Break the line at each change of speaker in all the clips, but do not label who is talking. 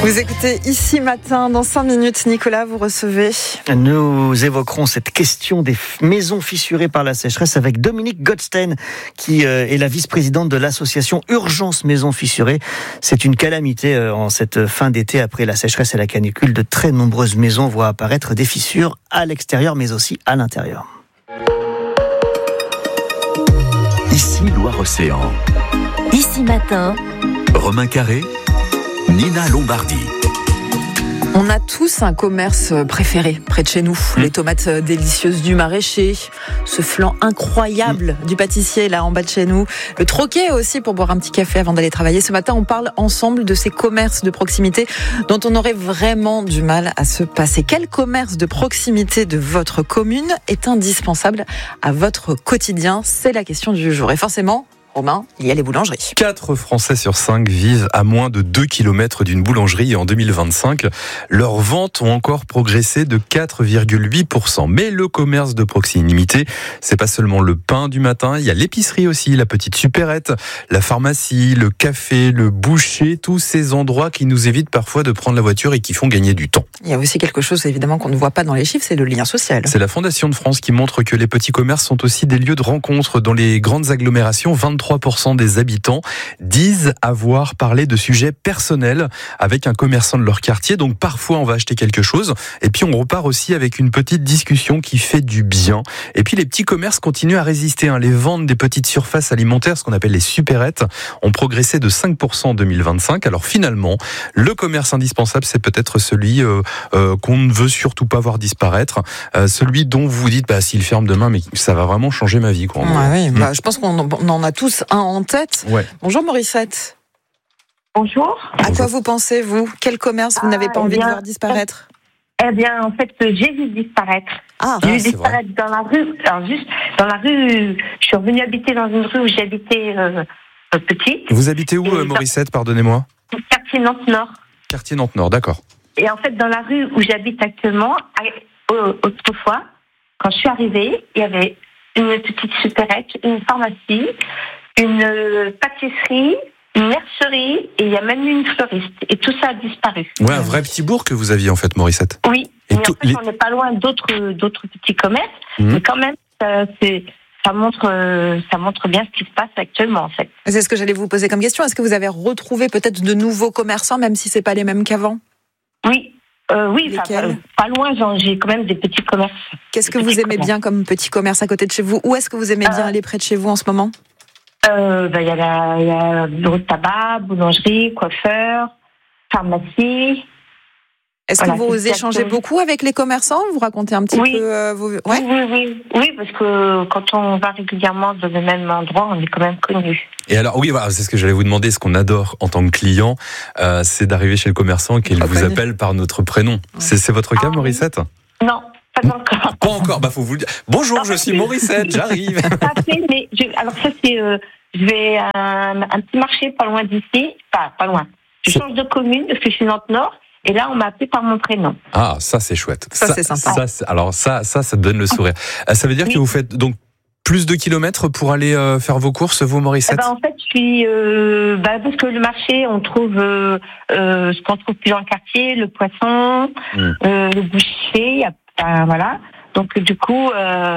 Vous écoutez Ici Matin, dans 5 minutes, Nicolas, vous recevez.
Nous évoquerons cette question des maisons fissurées par la sécheresse avec Dominique Godstein, qui est la vice-présidente de l'association Urgence Maisons Fissurées. C'est une calamité en cette fin d'été après la sécheresse et la canicule. De très nombreuses maisons voient apparaître des fissures à l'extérieur, mais aussi à l'intérieur.
Ici Loire-Océan.
Ici Matin.
Romain Carré, Nina Lombardi.
On a tous un commerce préféré près de chez nous. Les tomates délicieuses du maraîcher, ce flan incroyable du pâtissier là en bas de chez nous, le troquet aussi pour boire un petit café avant d'aller travailler. Ce matin, on parle ensemble de ces commerces de proximité dont on aurait vraiment du mal à se passer. Quel commerce de proximité de votre commune est indispensable à votre quotidien ? C'est la question du jour. Et forcément, Romain, il y a les boulangeries.
4 Français sur 5 vivent à moins de 2 km d'une boulangerie et en 2025, leurs ventes ont encore progressé de 4,8%. Mais le commerce de proximité, c'est pas seulement le pain du matin, il y a l'épicerie aussi, la petite supérette, la pharmacie, le café, le boucher, tous ces endroits qui nous évitent parfois de prendre la voiture et qui font gagner du temps.
Il y a aussi quelque chose évidemment qu'on ne voit pas dans les chiffres, c'est le lien social.
C'est la Fondation de France qui montre que les petits commerces sont aussi des lieux de rencontre dans les grandes agglomérations. 23% des habitants disent avoir parlé de sujets personnels avec un commerçant de leur quartier. Donc parfois on va acheter quelque chose et puis on repart aussi avec une petite discussion qui fait du bien. Et puis les petits commerces continuent à résister. Les ventes des petites surfaces alimentaires, ce qu'on appelle les supérettes, ont progressé de 5% en 2025. Alors finalement, le commerce indispensable, c'est peut-être celui qu'on ne veut surtout pas voir disparaître. Celui dont vous vous dites, s'il ferme demain, mais ça va vraiment changer ma vie.
Je pense qu'on en a tous un en tête.
Ouais.
Bonjour Morissette.
Bonjour.
À quoi vous pensez, vous ? Quel commerce vous n'avez pas envie de voir disparaître ?
Eh bien, en fait, j'ai vu disparaître. J'ai vu disparaître dans la rue. Alors, juste dans la rue, je suis revenue habiter dans une rue où j'habitais petite.
Vous habitez où, Morissette, pardonnez-moi ?
Quartier Nantes-Nord.
Quartier Nantes-Nord, d'accord.
Et en fait, dans la rue où j'habite actuellement, autrefois, quand je suis arrivée, il y avait une petite supérette, une pharmacie, une pâtisserie, une mercerie, et il y a même une fleuriste. Et tout ça a disparu.
Ouais, un vrai petit bourg que vous aviez en fait, Morissette.
Oui, mais en fait, on n'est pas loin d'autres petits commerces, mais quand même, ça montre bien ce qui se passe actuellement, en fait.
C'est ce que j'allais vous poser comme question. Est-ce que vous avez retrouvé peut-être de nouveaux commerçants, même si c'est pas les mêmes qu'avant ?
Oui. Pas loin, j'ai quand même des petits commerces.
Qu'est-ce que vous aimez bien comme petit commerce à côté de chez vous ? Où est-ce que vous aimez bien aller près de chez vous en ce moment ?
Il y a bureau de tabac, boulangerie, coiffeur, pharmacie.
Est-ce que vous échangez beaucoup avec les commerçants ? Vous racontez un petit peu vos...
Oui, parce que quand on va régulièrement dans le même endroit, on est quand même connus.
Et alors, c'est ce que j'allais vous demander. Ce qu'on adore en tant que client, c'est d'arriver chez le commerçant et qu'il vous appelle par notre prénom. Ouais. C'est votre cas, Morissette ?
Non. Pas encore.
Pas encore, faut vous le dire. Bonjour, je suis Morissette, j'arrive.
Je vais à un petit marché pas loin d'ici, pas loin. Je change de commune parce que je suis Nantes-Nord. Et là, on m'a appelé par mon prénom.
Ah, ça c'est chouette.
Ça c'est sympa.
Ça donne le sourire. Ça veut dire que vous faites donc plus de kilomètres pour aller faire vos courses, vous, Morissette ?
En fait, je suis parce que le marché, on trouve ce qu'on trouve plus dans le quartier, le poisson, le boucher, voilà. Donc du coup,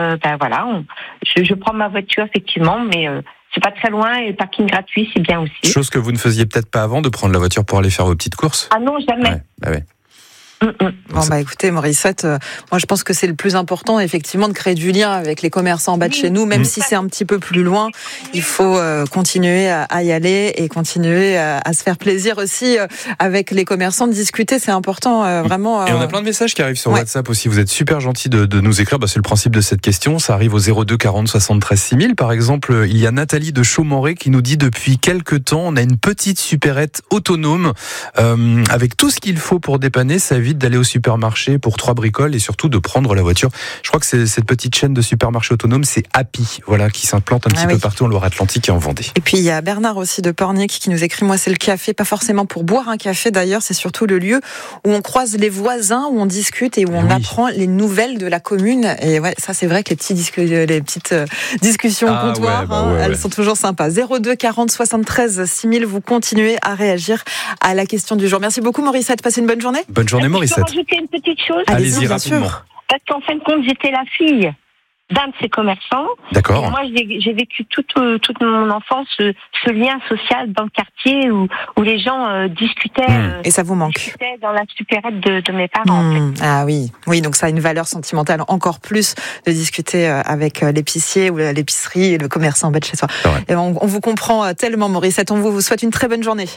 je prends ma voiture effectivement, mais c'est pas très loin et le parking gratuit, c'est bien aussi.
Chose que vous ne faisiez peut-être pas avant, de prendre la voiture pour aller faire vos petites courses ?
Ah non, jamais.
Ouais.
Écoutez, Morissette, moi je pense que c'est le plus important, effectivement, de créer du lien avec les commerçants en bas de chez nous, même si c'est un petit peu plus loin. Il faut continuer à y aller et continuer à se faire plaisir aussi avec les commerçants, de discuter, c'est important, vraiment.
Et on a plein de messages qui arrivent sur WhatsApp aussi. Vous êtes super gentil de nous écrire. C'est le principe de cette question. Ça arrive au 02 40 73 6000. Par exemple, il y a Nathalie de Chaumoré qui nous dit depuis quelques temps, on a une petite supérette autonome avec tout ce qu'il faut pour dépanner sa vie évite d'aller au supermarché pour 3 bricoles et surtout de prendre la voiture. Je crois que c'est cette petite chaîne de supermarchés autonomes, c'est Happy, voilà, qui s'implante un petit peu partout en Loire-Atlantique et en Vendée.
Et puis il y a Bernard aussi de Pornic qui nous écrit, moi c'est le café, pas forcément pour boire un café d'ailleurs, c'est surtout le lieu où on croise les voisins, où on discute et où on apprend les nouvelles de la commune. Et ouais, ça c'est vrai que les petites discussions au comptoir, elles sont toujours sympas. 02 40 73 6000, vous continuez à réagir à la question du jour. Merci beaucoup Morissette, passez une bonne journée.
Bonne journée Morissette.
Je peux rajouter une petite chose.
Allez-y
bien
rapidement.
sûr.
Parce qu'en fin de compte, j'étais la fille d'un de ces commerçants.
D'accord.
Et moi, j'ai vécu toute mon enfance ce lien social dans le quartier où les gens discutaient.
Et ça vous manque.
Discutaient dans la supérette de mes parents. En fait.
Ah oui, donc ça a une valeur sentimentale encore plus de discuter avec l'épicier ou l'épicerie et le commerçant en bas de chez soi. Et on vous comprend tellement Morissette, on vous souhaite une très bonne journée.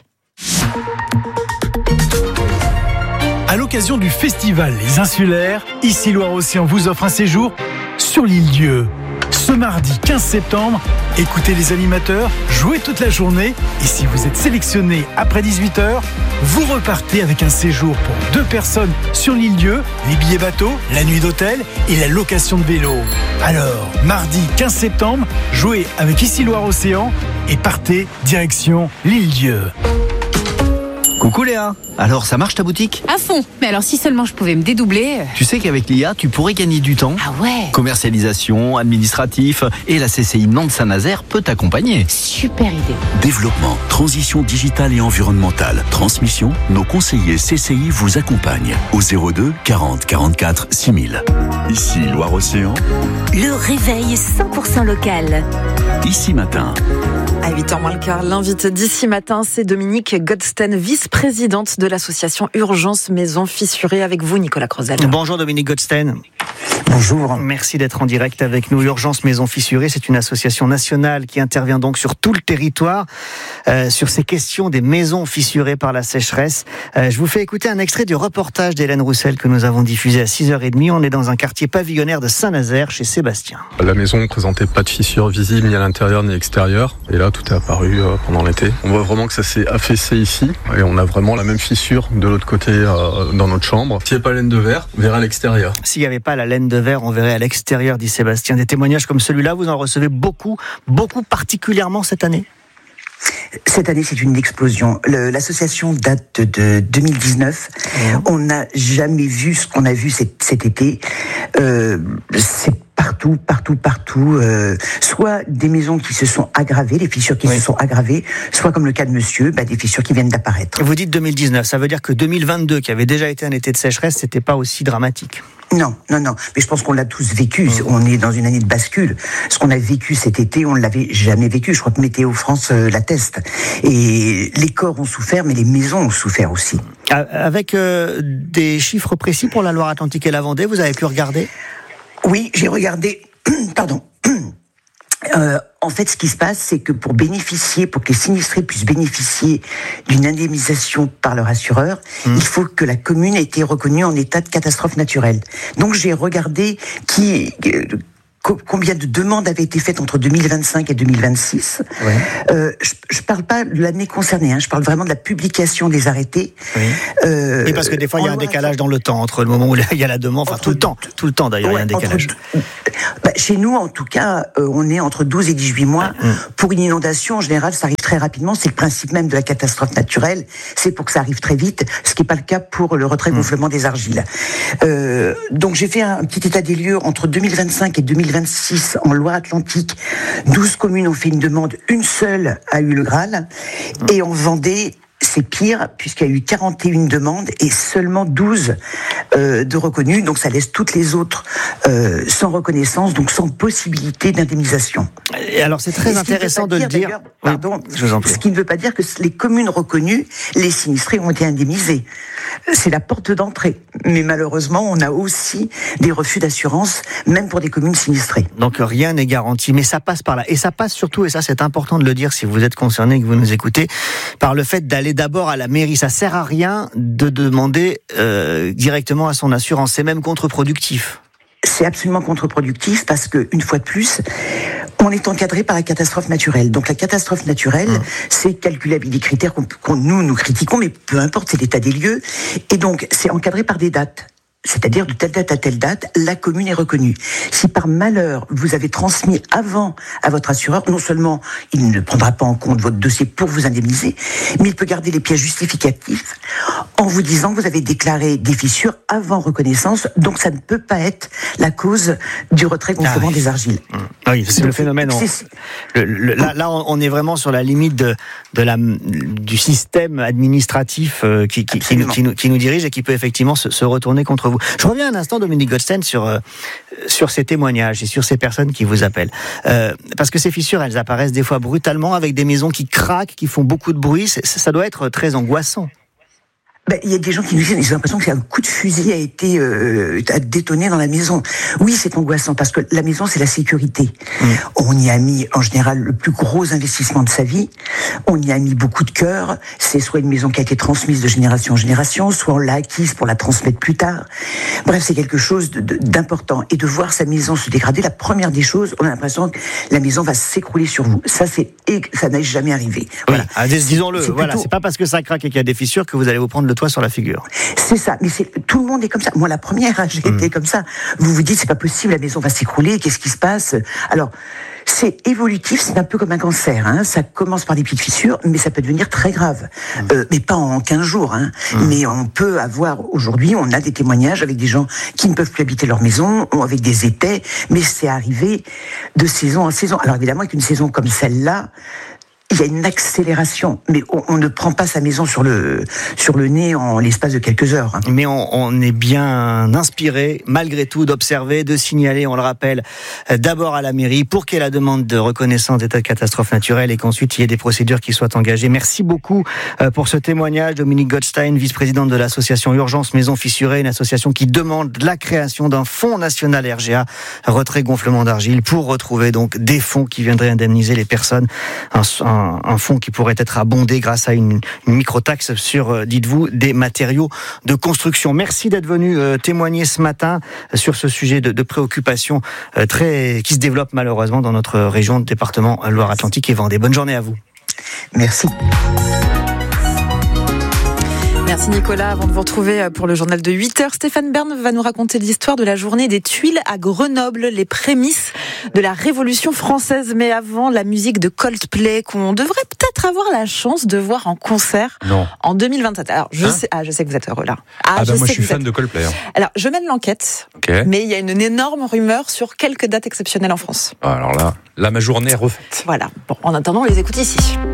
À l'occasion du festival Les Insulaires, Ici Loire-Océan vous offre un séjour sur l'île Dieu. Ce mardi 15 septembre, écoutez les animateurs, jouez toute la journée et si vous êtes sélectionné après 18h, vous repartez avec un séjour pour 2 personnes sur l'île Dieu, les billets bateau, la nuit d'hôtel et la location de vélo. Alors, mardi 15 septembre, jouez avec Ici Loire-Océan et partez direction l'île Dieu.
Coucou Léa, alors ça marche ta boutique ?
À fond, mais alors si seulement je pouvais me dédoubler...
Tu sais qu'avec l'IA, tu pourrais gagner du temps.
Ah ouais ?
Commercialisation, administratif, et la CCI Nantes-Saint-Nazaire peut t'accompagner.
Super idée.
Développement, transition digitale et environnementale, transmission, nos conseillers CCI vous accompagnent au 02 40 44 6000. Ici Loire-Océan.
Le réveil 100% local.
Ici Matin.
À 8h moins le quart, l'invité d'ici matin, c'est Dominique Godsten, vice-présidente de l'association Urgence Maison Fissurée. Avec vous, Nicolas Crozel.
Bonjour Dominique Godsten.
Bonjour.
Merci d'être en direct avec nous. Urgence Maison Fissurée, c'est une association nationale qui intervient donc sur tout le territoire sur ces questions des maisons fissurées par la sécheresse. Je vous fais écouter un extrait du reportage d'Hélène Roussel que nous avons diffusé à 6h30. On est dans un quartier pavillonnaire de Saint-Nazaire chez Sébastien.
La maison ne présentait pas de fissures visibles ni à l'intérieur ni à l'extérieur. Et là, tout est apparu pendant l'été. On voit vraiment que ça s'est affaissé ici. Et on a vraiment la même fissure de l'autre côté dans notre chambre. S'il n'y a pas la laine de verre, on verra à l'extérieur.
S'il n'y avait pas la laine de verre, on verrait à l'extérieur, dit Sébastien. Des témoignages comme celui-là, vous en recevez beaucoup particulièrement cette année ?
Cette année, c'est une explosion. L'association date de 2019. On n'a jamais vu ce qu'on a vu cet été. C'est partout. Soit des maisons qui se sont aggravées, des fissures qui se sont aggravées, soit comme le cas de monsieur, des fissures qui viennent d'apparaître.
Vous dites 2019, ça veut dire que 2022, qui avait déjà été un été de sécheresse, c'était pas aussi dramatique.
Non. Mais je pense qu'on l'a tous vécu. On est dans une année de bascule. Ce qu'on a vécu cet été, on ne l'avait jamais vécu. Je crois que Météo France l'atteste. Et les corps ont souffert, mais les maisons ont souffert aussi.
Avec des chiffres précis pour la Loire-Atlantique et la Vendée, vous avez pu regarder ?
Oui, j'ai regardé. Pardon. En fait, ce qui se passe, c'est que pour que les sinistrés puissent bénéficier d'une indemnisation par leur assureur, il faut que la commune ait été reconnue en état de catastrophe naturelle. Donc j'ai regardé combien de demandes avaient été faites entre 2025 et 2026. Je parle pas de l'année concernée, je parle vraiment de la publication des arrêtés.
Oui, parce que des fois, il y a un décalage dans le temps, entre le moment où il y a la demande, tout le temps d'ailleurs, il y a un décalage.
Chez nous, en tout cas, on est entre 12 et 18 mois. Pour une inondation, en général, ça arrive très rapidement. C'est le principe même de la catastrophe naturelle. C'est pour que ça arrive très vite, ce qui n'est pas le cas pour le retrait-gonflement des argiles. Donc, j'ai fait un petit état des lieux entre 2025 et 2026 en Loire-Atlantique. 12 communes ont fait une demande, une seule a eu le Graal. Et en Vendée, c'est pire, puisqu'il y a eu 41 demandes et seulement 12 de reconnus. Donc ça laisse toutes les autres sans reconnaissance, donc sans possibilité d'indemnisation.
Et alors c'est très intéressant de le dire. Je vous en prie.
Ce qui ne veut pas dire que les communes reconnues, les sinistrés ont été indemnisés. C'est la porte d'entrée. Mais malheureusement, on a aussi des refus d'assurance, même pour des communes sinistrées.
Donc rien n'est garanti, mais ça passe par là. Et ça passe surtout, et ça c'est important de le dire si vous êtes concerné et que vous nous écoutez, par le fait d'aller d'abord à la mairie. Ça sert à rien de demander directement à son assurance. C'est même contre-productif.
C'est absolument contre-productif parce que, une fois de plus, On est encadré par la catastrophe naturelle. Donc la catastrophe naturelle, c'est calculable, des critères qu'on nous critiquons, mais peu importe, c'est l'état des lieux. Et donc c'est encadré par des dates. C'est-à-dire de telle date à telle date, la commune est reconnue. Si par malheur, vous avez transmis avant à votre assureur, non seulement il ne prendra pas en compte votre dossier pour vous indemniser, mais il peut garder les pièces justificatifs en vous disant que vous avez déclaré des fissures avant reconnaissance, donc ça ne peut pas être la cause du retrait-gonflement des argiles.
Oui, c'est le phénomène. Là, on est vraiment sur la limite du système administratif qui nous dirige et qui peut effectivement se retourner contre vous. Je reviens un instant, Dominique Goldstein, sur ces témoignages et sur ces personnes qui vous appellent. Parce que ces fissures, elles apparaissent des fois brutalement avec des maisons qui craquent, qui font beaucoup de bruit. Ça doit être très angoissant.
Il y a des gens qui nous disent, ils ont l'impression qu'un coup de fusil a été détonné dans la maison. Oui, c'est angoissant parce que la maison, c'est la sécurité. On y a mis, en général, le plus gros investissement de sa vie. On y a mis beaucoup de cœur. C'est soit une maison qui a été transmise de génération en génération, soit on l'a acquise pour la transmettre plus tard. Bref, c'est quelque chose d'important. Et de voir sa maison se dégrader, la première des choses, on a l'impression que la maison va s'écrouler sur vous. Ça n'a jamais arrivé. Voilà.
Disons-le, voilà. C'est pas parce que ça craque et qu'il y a des fissures que vous allez vous prendre le toit sur la figure.
C'est ça, mais tout le monde est comme ça. Moi, la première, j'ai été comme ça. Vous vous dites, c'est pas possible, la maison va s'écrouler, qu'est-ce qui se passe ? Alors, c'est évolutif, c'est un peu comme un cancer. Ça commence par des petites fissures, mais ça peut devenir très grave. Mais pas en 15 jours. Mais on peut avoir, aujourd'hui, on a des témoignages avec des gens qui ne peuvent plus habiter leur maison, avec des étais, mais c'est arrivé de saison en saison. Alors évidemment, avec une saison comme celle-là, il y a une accélération, mais on ne prend pas sa maison sur le nez en l'espace de quelques heures.
Mais on est bien inspiré, malgré tout, d'observer, de signaler, on le rappelle, d'abord à la mairie, pour qu'il y ait la demande de reconnaissance d'état de catastrophe naturelle et qu'ensuite il y ait des procédures qui soient engagées. Merci beaucoup pour ce témoignage, Dominique Goldstein, vice-présidente de l'association Urgence Maisons Fissurées, une association qui demande la création d'un fonds national RGA, retrait gonflement d'argile, pour retrouver donc des fonds qui viendraient indemniser les personnes, un fonds qui pourrait être abondé grâce à une microtaxe sur, dites-vous, des matériaux de construction. Merci d'être venu témoigner ce matin sur ce sujet de préoccupation qui se développe malheureusement dans notre région, département Loire-Atlantique et Vendée. Bonne journée à vous.
Merci.
Merci Nicolas. Avant de vous retrouver pour le journal de 8h, Stéphane Bern va nous raconter l'histoire de la journée des tuiles à Grenoble, les prémices de la Révolution française. Mais avant, la musique de Coldplay qu'on devrait peut-être avoir la chance de voir en concert en 2027. Alors, je sais que vous êtes heureux là.
Moi je suis fan de Coldplay.
Alors, je mène l'enquête, mais il y a une énorme rumeur sur quelques dates exceptionnelles en France.
Alors là, ma journée est refaite.
Voilà. Bon, en attendant, on les écoute ici.